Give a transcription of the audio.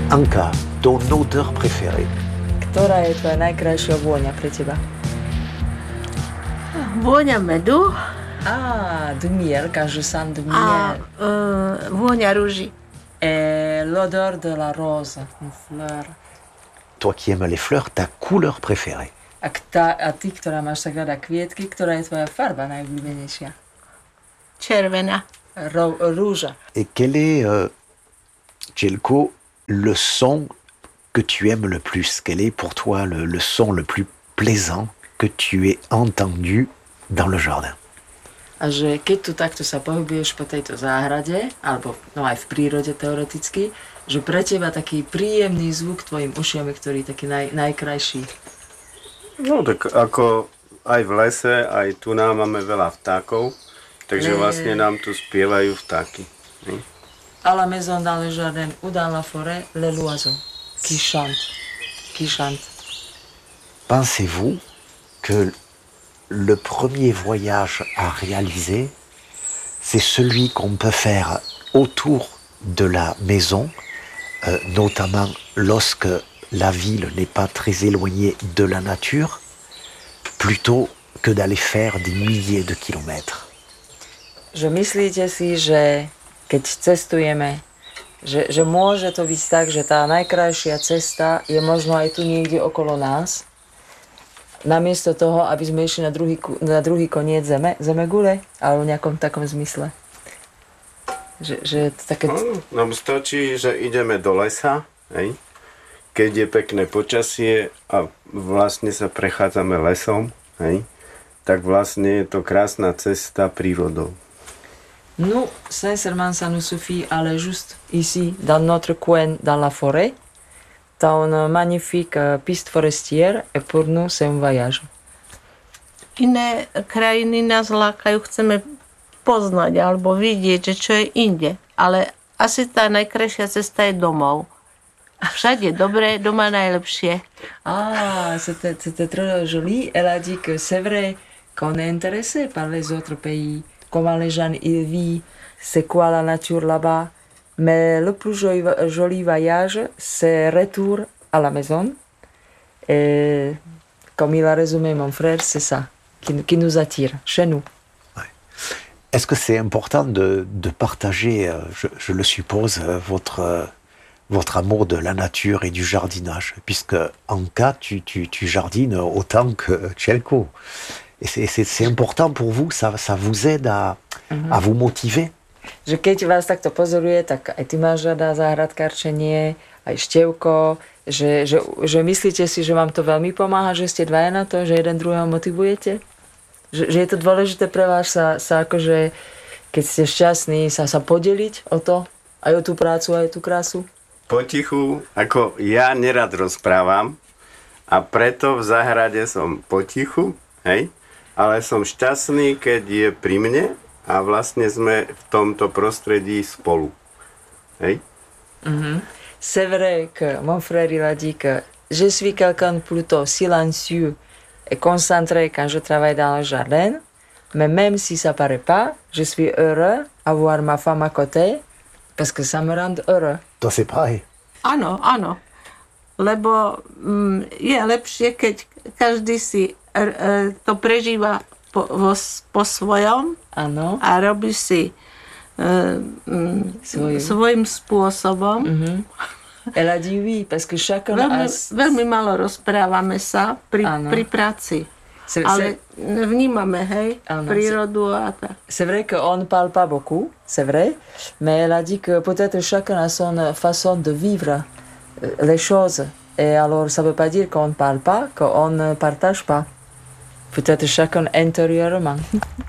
Anka, ton odeur préférée? Ktorá je tvoja najkrajšia vôňa pre teba? Vôňa medu De miel, quand je sens de a miel. vôňa rúži. Et l'odeur de la rose, une fleur. Toi qui aimes les fleurs, ta couleur préférée? A ty, ktorá máš tak rada kvietky, ktorá je tvoja farba najobľúbenejšia? Červená. Rúža. Et quel est, Jelko, le son que tu aimes le plus? Quel est pour toi le son le plus plaisant que tu aies entendu dans le jardin? A že keď tu takto sa pohybuješ po tejto záhrade, alebo aj v prírode teoreticky, že pre teba taký príjemný zvuk tvojim ušiam je ktorý taký najkrajší. No tak ako aj v lese, aj tu nám máme veľa vtákov, takže vlastne nám tu spievajú vtáky. À la maison dans le jardin ou dans la forêt, les oiseaux qui chantent. Pensez-vous que le premier voyage à réaliser, c'est celui qu'on peut faire autour de la maison, notamment lorsque la ville n'est pas très éloignée de la nature, plutôt que d'aller faire des milliers de kilomètres? Že myslíte si, že keď cestujeme, že môže to byť tak, že tá najkrajšia cesta je možno aj tu niekde okolo nás, namiesto toho, aby sme išli na druhý koniec zemegule, alebo v nejakom takom zmysle. Že také... Nám stačí, že ideme do lesa, hej? Keď je pekné počasie a vlastne sa prechádzame lesom, hej? Tak vlastne je to krásna cesta prírodou. Nous, sincèrement, ça nous suffit aller juste ici, dans notre coin, dans la forêt. T'as une magnifique piste forestière et pour nous, c'est un voyage. Iné krajiny nás lákajú, chceme poznať alebo vidieť, že čo je inde. Ale asi tá najkrajšia cesta je domov. Všade dobré, doma najlepšie. C'était trop joli. Elle a dit que c'est vrai qu'on est intéressé par les autres pays. Comment les gens y vivent, c'est quoi la nature là-bas. Mais le plus joli voyage, c'est retour à la maison. Et comme il a résumé mon frère, c'est ça qui nous attire, chez nous. Ouais. Est-ce que c'est important de partager, je le suppose, votre amour de la nature et du jardinage? Puisque en cas, tu jardines autant que Jelko. Et c'est important pour vous, ça vous aide à vous motiver? Že keď vás takto pozoruje, tak aj ty máš rada záhradkárčenie, aj Števko, že myslíte si, že vám to veľmi pomáha, že ste dvaja na to, že jeden druhého motivujete? Že je to dôležité pre vás sa akože, keď ste šťastní, sa podeliť o to, aj o tú prácu, aj o tú krásu? Potichu, ako ja nerad rozprávam a preto v záhrade som potichu, hej? Ale som šťastný, keď je pri mne a vlastne sme v tomto prostredí spolu. Hej? C'est vrai que mon frère il a dit que je suis quelqu'un plutôt silencieux et concentré quand je travaille dans le jardin, mais même si ça paraît pas, je suis heureux d'avoir ma femme à côté parce que ça me rend heureux. To c'est pareil. Áno. Lebo je lepšie, keď každý si to prežíva po svojom. Áno. A robí si svojím spôsobom. Elle a dit oui, parce que chacun veľmi malo rozprávame sa pri práci. Ale vnímame, hej, prírodu a tak. C'est vrai qu'on ne parle pas beaucoup, c'est vrai, mais elle a dit que peut-être chacun a son façon de vivre les choses. Et alors, ça ne veut pas dire qu'on ne parle pas, qu'on ne partage pas. Peut-être chacun intérieurement.